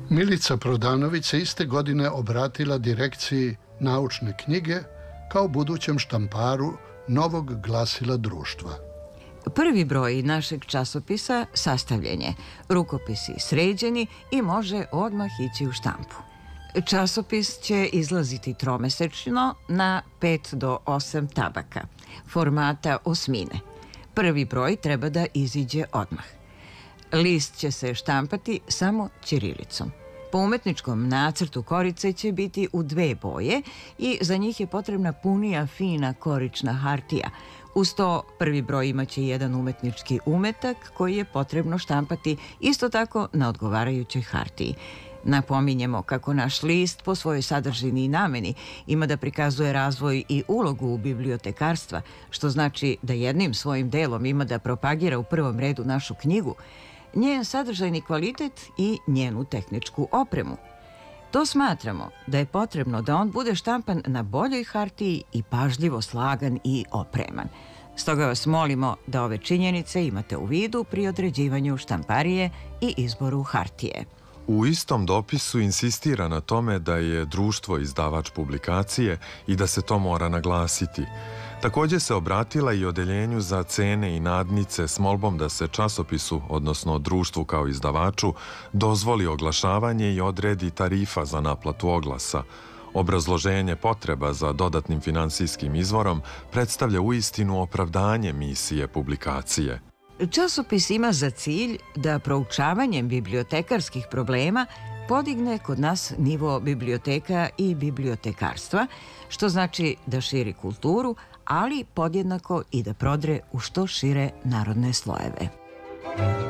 Milica Prodanović se iste godine obratila direkciji naučne knjige kao budućem štamparu novog glasila društva. Prvi broj našeg časopisa sastavljen je, rukopisi sređeni i može odmah ići u štampu. Časopis će izlaziti tromesečno na 5 do 8 tabaka, formata osmine. Prvi broj treba da iziđe odmah. List će se štampati samo ćirilicom. Po umetničkom nacrtu korice će biti u 2 boje i za njih je potrebna punija, fina korična hartija. Uz to prvi broj imaće jedan umetnički umetak koji je potrebno štampati isto tako na odgovarajućoj hartiji. Napominjemo kako naš list po svojoj sadržini i nameni ima da prikazuje razvoj i ulogu bibliotekarstva, što znači da jednim svojim delom ima da propagira u prvom redu našu knjigu, njen sadržajni kvalitet i njenu tehničku opremu. To smatramo da je potrebno da on bude štampan na boljoj hartiji i pažljivo slagan i opreman. Stoga vas molimo da ove činjenice imate u vidu pri određivanju štamparije i izboru hartije. U istom dopisu insistira na tome da je društvo izdavač publikacije i da se to mora naglasiti. Također se obratila i odeljenju za cene i nadnice s molbom da se časopisu, odnosno društvu kao izdavaču, dozvoli oglašavanje i odredi tarifa za naplatu oglasa. Obrazloženje potreba za dodatnim finansijskim izvorom predstavlja uistinu opravdanje misije publikacije. Časopis ima za cilj da proučavanjem bibliotekarskih problema podigne kod nas nivo biblioteka i bibliotekarstva, što znači da širi kulturu, ali podjednako i da prodre u što šire narodne slojeve.